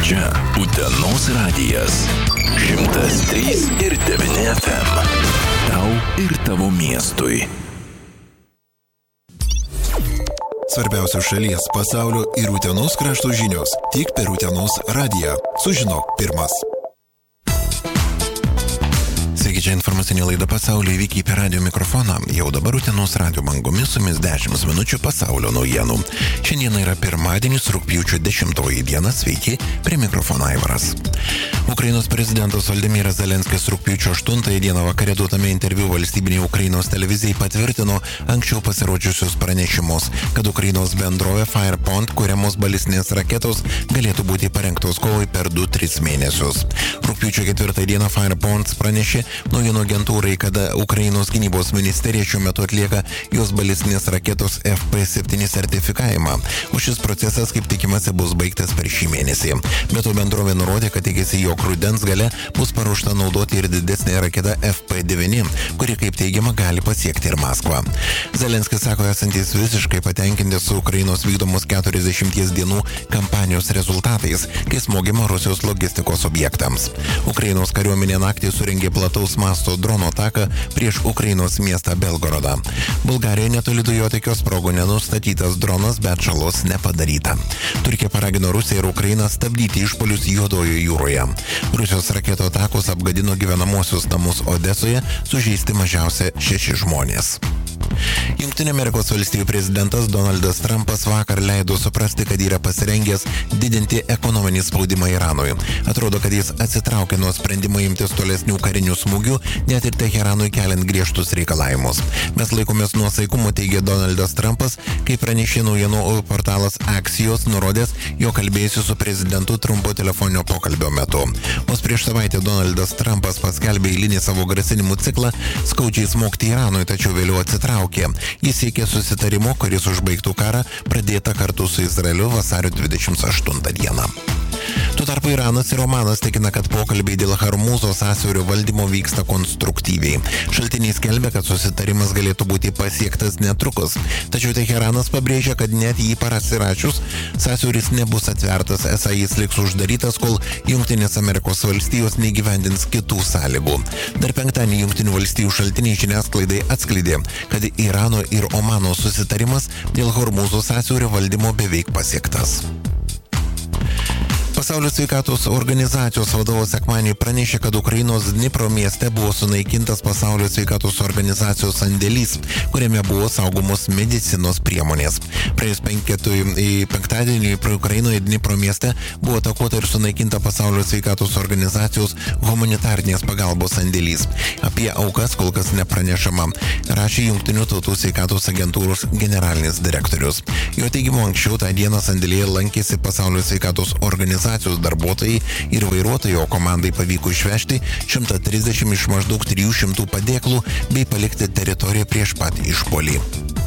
Čia Utenos radijas 103,9 FM. Tau ir tavo miestui. Svarbiausios šalies, pasaulio ir Utenos krašto žinios tik per Utenos radiją. Sužinok pirmas. Sveiki, čia informacinė laida Pasaulio įvykiai per radio mikrofoną. Jau dabar Utenos radio bangomis su jumis 10 minučių pasaulio naujienų. Šiandien yra pirmadienis, rugpjūčio 10 diena. Sveiki, prie mikrofono Aivaras. Ukrainos prezidentas Volodymyras Zelenskis rugpjūčio 8 dieną vakare duotame interviu valstybiniai Ukrainos televizijai patvirtino anksčiau pasirodžiusius pranešimus, kad Ukrainos bendrovė Firepond kuriamos balistinės raketos galėtų būti parengtos kovai per 2-3 mėnesius. Rugpjūčio 4 dieną Firepond pranešė naujienų agentūrai, kad Ukrainos gynybos ministerija šiuo metu atlieka jos balistinės raketos FP7 sertifikavimą, o šis procesas, kaip tikimasi, bus baigtas per šį mėnesį. Bet to bendrovė nurodė, kad tikisi, jog rudens gale bus paruošta naudoti ir didesnė raketa FP9, kuri, kaip teigiama, gali pasiekti ir Maskvą. Zelenskis sako esantis visiškai patenkinti su Ukrainos vykdomos 40 dienų kampanijos rezultatais, kai smogiama Rusijos logistikos objektams. Ukrainos kariuomenė naktį surengė plataus masto drono ataką prieš Ukrainos miestą Belgorodą. Bulgarijoje netoli dujotiekio sprogo nenustatytas dronas, bet žalos nepadaryta. Turkija paragino Rusiją ir Ukrainą stabdyti išpuolius Juodojoje jūroje. Rusijos raketo atakos apgadino gyvenamosius namus Odesoje, sužeisti mažiausia 6 žmonės. Jungtinių Amerikos valstijų prezidentas Donaldas Trumpas vakar leido suprasti, kad yra pasirengęs didinti ekonominį spaudimą Iranui. Atrodo, kad jis atsitraukė nuo sprendimo imtis tolesnių karinių smūgių, net ir Teheranui keliant griežtus reikalavimus. Mes laikomės nuosaikumo, teigė Donaldas Trumpas, kai pranešė naujienų portalas Axios, nurodęs, jo kalbėjusi su prezidentu trumpo telefoninio pokalbio metu. Vos prieš savaitę Donaldas Trumpas paskelbė eilinį savo grasinimų ciklą skaudžiai smogti Iranui, tačiau vėliau atsitraukė. Jis siekė susitarimo, kuris užbaigtų karą, pradėtą kartu su Izraeliu vasario 28 dieną. Tuo tarpu Iranas ir Omanas tikina, kad pokalbiai dėl Hormūzo sąsiaurio valdymo vyksta konstruktyviai. Šaltiniai skelbia, kad susitarimas galėtų būti pasiektas netrukus. Tačiau Teheranas pabrėžia, kad net jį pasirašius, sąsiauris nebus atvertas, esą jis liks uždarytas, kol Jungtinės Amerikos valstijos neįgyvendins kitų sąlygų. Dar penktadienį Jungtinių valstijų šaltiniai žiniasklaidai atskleidė, kad Irano ir Omano susitarimas dėl Hormūzo sąsiaurio valdymo beveik pasiektas. Pasaulio sveikatos organizacijos vadovas sekmadienį pranešė, kad Ukrainos Dnipro mieste buvo sunaikintas Pasaulio sveikatos organizacijos sandėlys, kuriame buvo saugomos medicinos priemonės. Praėjus penktadienį Ukrainoje Dnipro mieste buvo atakuota ir sunaikinta Pasaulio sveikatos organizacijos humanitarnės pagalbos sandėlys. Apie aukas kol kas nepranešama, rašė Jungtinių tautų sveikatos agentūros generalinis direktorius. Jo teigimu, anksčiau tą dieną sandėlyje lankėsi Pasaulio sveikatos organizacijos darbuotojai ir vairuotojai, o komandai pavyko išvežti 130 iš maždaug 300 padėklų bei palikti teritoriją prieš pat išpuolį.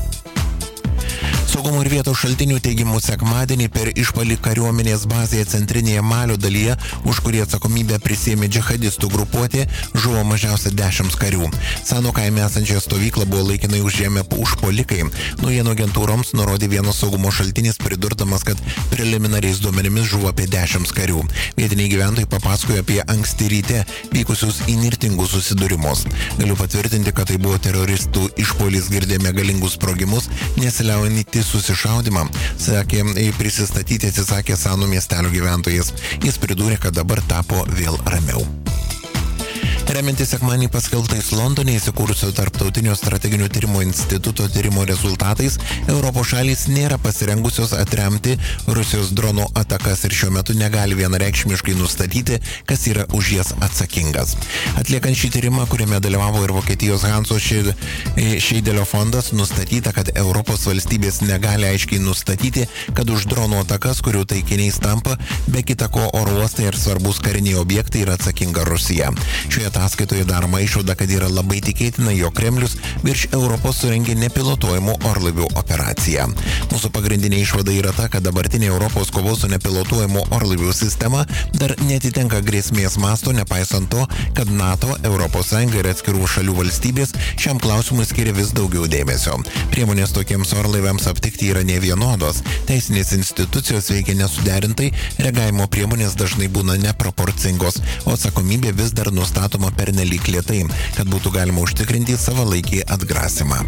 Saugumo ir vietos šaltinių teigimų sekmadienį per išpuolį kariuomenės bazėje centrinėje Malio dalyje, už kurį atsakomybę prisėmė džihadistų grupuotė, žuvo mažiausia 10 karių. Sano kaime esančią stovyklą buvo laikinai užėmę užpuolikai. Naujienų agentūroms nurodė vienas saugumo šaltinis, pridurdamas, kad preliminariais duomenimis žuvo apie 10 karių. Vietiniai gyventojai papasakojo apie anksti ryte vykusius įnirtingus susidūrimus. Galiu patvirtinti, kad tai buvo teroristų išpuolis, girdėjome galingus sprogimus, nesiliaujantį susišaudimą, sakė, prisistatyti atsisakė Sanų miestelio gyventojas. Jis pridūrė, kad dabar tapo vėl ramiau. Remiantis sekmadienį paskelbtais Londone įsikūrusio Tarptautinio strateginio tyrimo instituto tyrimo rezultatais, Europos šalys nėra pasirengusios atremti Rusijos dronų atakas ir šiuo metu negali vienareikšmiškai nustatyti, kas yra už jas atsakingas. Atliekant šį tyrimą, kuriame dalyvavo ir Vokietijos Hanso Šeidelio fondas, nustatyta, kad Europos valstybės negali aiškiai nustatyti, kad už dronų atakas, kurių taikiniais tampa, be kita ko oro uostai ir svarbus kariniai objektai, yra atsakinga Rusija. Šioje ataskaitoje daroma išvada, kad yra labai tikėtina, jog Kremlius virš Europos surengė nepilotuojamų orlaivių operaciją. Mūsų pagrindinė išvada yra ta, kad dabartinė Europos kovos su nepilotuojamų orlaivių sistema dar netitenka grėsmės masto, nepaisant to, kad NATO, ES ir atskirų šalių valstybės šiam klausimui skiria vis daugiau dėmesio. Priemonės tokiems orlaiviams aptikti yra nevienodos, teisinės institucijos veikia nesuderintai, reagavimo priemonės dažnai būna neproporcingos, o atsakomybė vis dar nustatoma pernelyg lėtai, kad būtų galima užtikrinti savalaikį atgrasymą.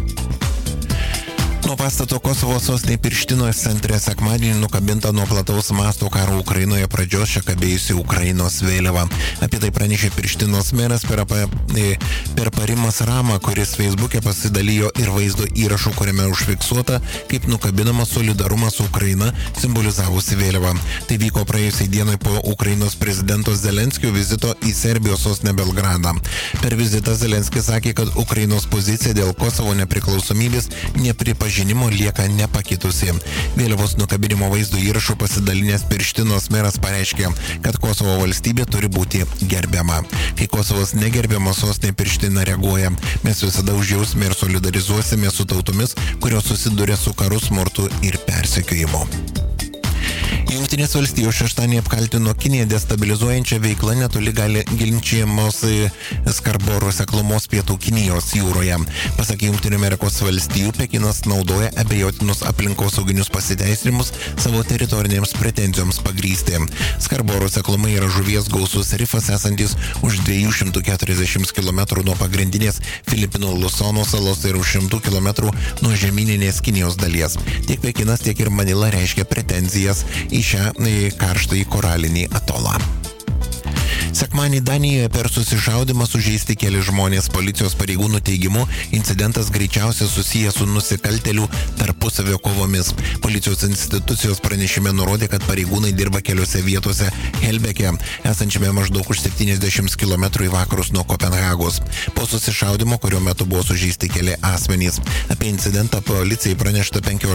Nuo pastato Kosovo sostinėje Pirštinos centre sekmadienį nukabinta nuo plataus masto karo Ukrainoje pradžios čia kabėjusi Ukrainos vėliava. Apie tai pranešė Pirštinos meras per Parimas Rama, kuris Facebook'e pasidalijo ir vaizdo įrašų, kuriame užfiksuota, kaip nukabinamas solidarumas su Ukraina, simbolizavusi vėliavą. Tai vyko praėjusiai dienai po Ukrainos prezidento Zelenskio vizito į Serbijos sostinę Belgradą. Per vizitą Zelenskis sakė, kad Ukrainos pozicija dėl Kosovo nepriklausomybės nepripažinimo lieka nepakitusi. Vėliavos nukabinimo vaizdo įrašų pasidalinęs Pirštinos meras pareiškė, kad Kosovo valstybė turi būti gerbiama. Kai Kosovas negerbiamas, sostinė Pirština reaguoja. Mes visada užjausime ir solidarizuosime su tautomis, kurios susiduria su karu, smurtu ir persekiojimu. Jungtinės valstijos šeštadienį apkaltino Kiniją destabilizuojančią veiklą netoli ginčijamos Skarboro seklumos pietų Kinijos jūroje. Pasak Jungtinių Amerikos valstijų, Pekinas naudoja abejotinus aplinkosauginius pasiteisinimus savo teritorinėms pretenzijoms pagrysti. Skarboro seklumai yra žuvies gausus rifas esantis už 240 km nuo pagrindinės Filipinų Lusono salos ir už 100 km nuo žemyninės Kinijos dalies. Tiek Pekinas, tiek ir Manila reiškia pretenzijas į šią karštąjį koralinį atolą. Sekmadienį Danijoje per susišaudymą sužeisti keli žmonės. Policijos pareigūnų teigimu, incidentas greičiausiai susijęs su nusikaltėlių tarpusavio kovomis. Policijos institucijos pranešime nurodė, kad pareigūnai dirba keliose vietose Helbeke, esančiame maždaug už 70 km į vakarus nuo Kopenhagos. Po susišaudymo, kurio metu buvo sužeisti keli asmenys. Apie incidentą policijai pranešta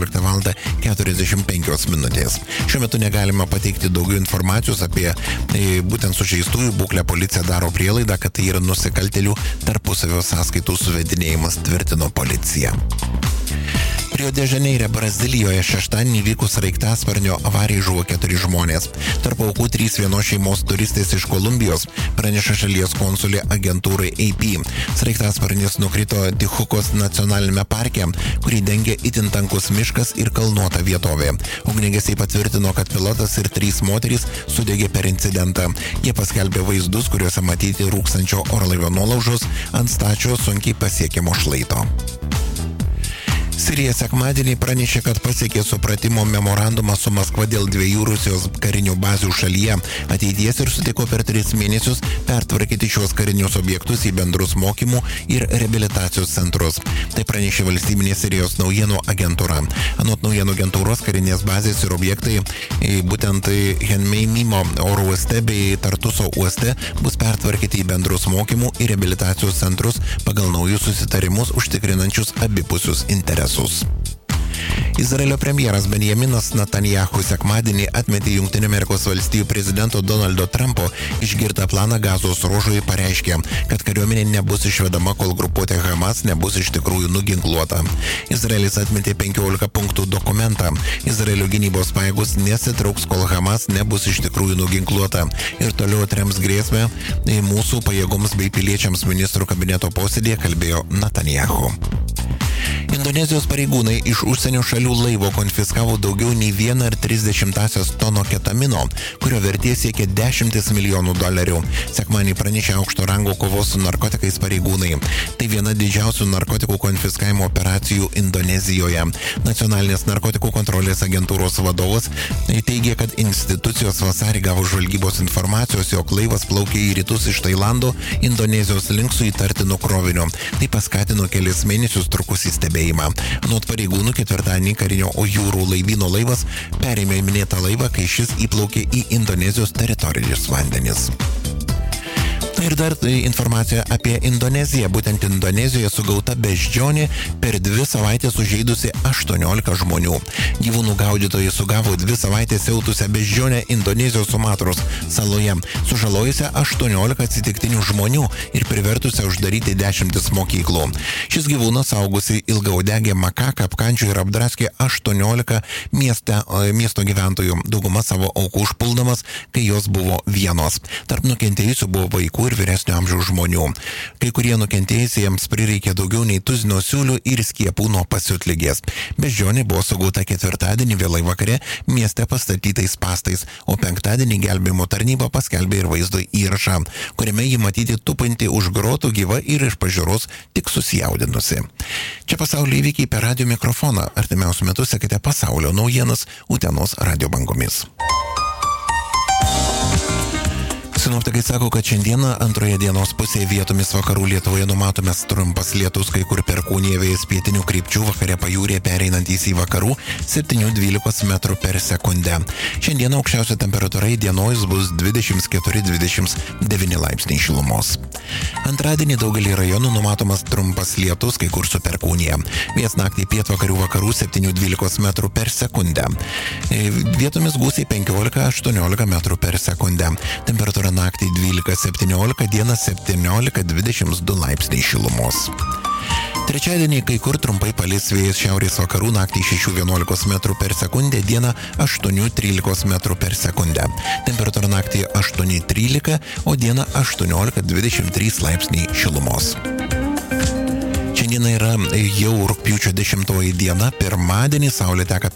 15:45 minutės. Šiuo metu negalima pateikti daugiau informacijos apie būtent sužeistųjų būklę. Policija daro prielaidą, kad tai yra nusikaltėlių tarpusavio sąskaitų suvedinėjimas, tvirtino policija. Rio de Žaneire, Brazilijoje šeštadienį vykus sraigtasparnio avarijai žuvo 4 žmonės. Tarp aukų 3 vienos šeimos turistės iš Kolumbijos, praneša šalies konsulė agentūrai AP. Sraigtasparnis nukrito Tichukos nacionalinėme parke, kurį dengia itin tankus miškas ir kalnuota vietovė. Ugniagesiai patvirtino, kad pilotas ir 3 moterys sudegė per incidentą. Jie paskelbė vaizdus, kuriuose matyti rūkstančio orlaivio nuolaužos ant stačio sunkiai pasiekiamo šlaito. Sirija sekmadienį pranešė, kad pasiekė supratimo memorandumą su Maskva dėl 2 Rusijos karinių bazių šalyje ateities ir sutiko per 3 mėnesius pertvarkyti šios karinius objektus į bendrus mokymų ir reabilitacijos centrus. Tai pranešė valstybinė Sirijos naujienų agentūra. Anot naujienų agentūros, karinės bazės ir objektai būtent Henmeimimo oro uoste bei Tartuso uoste bus pertvarkyti į bendrus mokymų ir reabilitacijos centrus pagal naujus susitarimus užtikrinančius abipusius interesus. Izraelio premjeras Benjaminas Netanyahu sekmadienį atmetė Jungtinių Amerikos valstijų prezidento Donaldo Trumpo išgirtą planą Gazos ruožui, pareiškė, kad kariuomenė nebus išvedama, kol grupuotė Hamas nebus iš tikrųjų nuginkluota. Izraelis atmetė 15 punktų dokumentą. Izraelio gynybos pajėgos nesitrauks, kol Hamas nebus iš tikrųjų nuginkluota ir toliau atrems grėsmę mūsų pajėgoms bei piliečiams, ministrų kabineto posėdėje kalbėjo Netanyahu. Indonezijos pareigūnai iš užsienio šalių laivo konfiskavo daugiau nei 1,3 tono ketamino, kurio vertė siekia $10 milijonų. Sekmadienį pranešė aukšto rango kovos su narkotikais pareigūnai. Tai viena didžiausių narkotikų konfiskavimo operacijų Indonezijoje. Nacionalinės narkotikų kontrolės agentūros vadovas teigė, kad institucijos vasarį gavo žvalgybos informacijos, jog laivas plaukė į rytus iš Tailando, Indonezijos link su įtartinu kroviniu. Tai paskatino kelis mėnesius trukusį stebėjimą. Anot pareigūnų, ketvirtadienį karinio jūrų laivyno laivas perėmė minėtą laivą, kai šis įplaukė į Indonezijos teritorinius vandenis. Ir dar informacija apie Indoneziją. Būtent Indonezijoje sugauta beždžionė per 2 savaitės sužeidusi 18 žmonių. Gyvūnų gaudytojai sugavo 2 savaitės siautusią beždžionę Indonezijos Sumatros saloje, sužalojusią 18 atsitiktinių žmonių ir privertusią uždaryti 10 mokyklų. Šis gyvūnas augusi ilgaudegė makaka apkandžio ir apdraskė 18 miesto gyventojų, dauguma savo aukų užpuldamas, kai jos buvo vienos. Tarp nukentėjusių buvo vaikų ir vyresnio amžiaus žmonių. Kai kurie nukentėjusiems prireikė daugiau nei tuzino siūlių ir skiepų nuo pasiutligės. Beždžionė buvo sugauta ketvirtadienį vėlai vakare mieste pastatytais pastais, o penktadienį gelbėjimo tarnyba paskelbė ir vaizdo įrašą, kuriame ji matyti tupinti už grotų gyva ir iš pažiūros tik susijaudinusi. Čia pasaulio įvykiai per radio mikrofoną. Artimiausiu metu sekite pasaulio naujienas Utenos radio bangomis. Sinoptikai sako, kad šiandieną antroje dienos pusėje vietomis vakarų Lietuvoje numatomas trumpas lietus, kai kur perkūnija vėjas pietinių krypčių, vakare pajūryje pereinantys į vakarų 7-12 metrų per sekundę. Šiandieną aukščiausia temperatūra įdienojus bus 24-29 laipsniai šilumos. Antradienį daugelį rajonų numatomas trumpas lietus, kai kur su perkūnija. Vėjas naktį pietvakarių vakarų 7-12 metrų per sekundę. Vietomis gūsiai 15-18 metrų per sekundę. Temperatūra naktį 12-17, dieną 17-22 laipsniai šilumos. Trečiadienį kai kur trumpai palis vėjas šiaurės vakarų naktį 6-11 metrų per sekundę, dieną 8-13 metrų per sekundę. Temperatūra naktį 8-13, o dieną 18-23 laipsniai šilumos. Šiandieną yra jau rugpjūčio 10 diena, pirmadienį saulė teka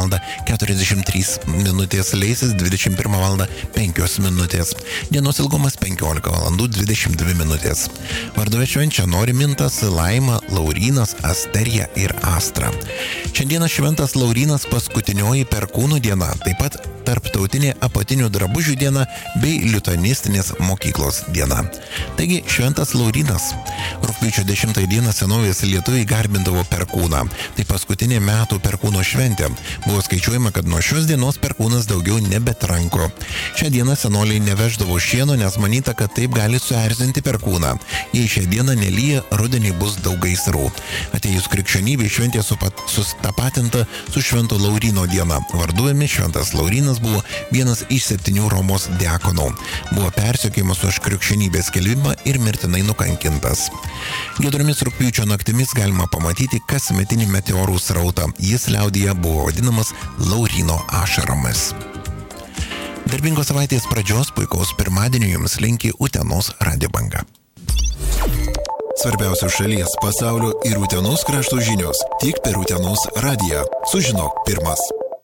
5:43 minutės, leisis 21:05 minutės. Dienos ilgumas 15:22 minutės. Vardove švenčia Norimintas, Laima, Laurynas, Asterija ir Astra. Šiandieną šventas Laurynas paskutinioji perkūnų diena, taip pat tarptautinė apatinių drabužių diena bei lituanistinės mokyklos diena. Taigi šventas Laurynas. Rugpjūčio 10 dieną senovės lietuviai garbindavo perkūną. Tai paskutinė metų perkūno šventė. Buvo skaičiuojama, kad nuo šios dienos perkūnas daugiau nebetranko. Šią dieną senoliai neveždavo šieno, nes manyta, kad taip gali suerzinti perkūną. Jei šią dieną nelyja, rudenį bus daug gaisrų. Atėjus krikščionybei šventė sustapatinta su švento Lauryno diena. Varduojami šventas Laurynas buvo vienas iš 7 Romos diakonų. Buvo persekiojamas už krikščionybės skelbimą ir mirtinai nukankintas. Giedromis rugpjūčio naktimis galima pamatyti kasmetinį meteorų srautą. Jis liaudyje buvo vadinamas Lauryno ašaromis. Darbingos savaitės pradžios, puikaus pirmadienio jums linki Utenos radio banga. Svarbiausios šalies, pasaulio ir Utenos krašto žinios tik per Utenos radiją. Sužinok pirmas.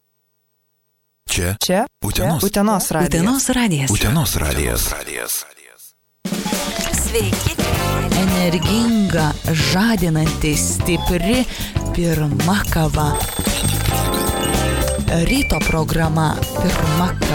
Čia Utenos radijas. Utenos radijas. Utenos radijas. Sveiki. Energinga, žadinanti, stipri pirma kava. Ryto programa pirma kava.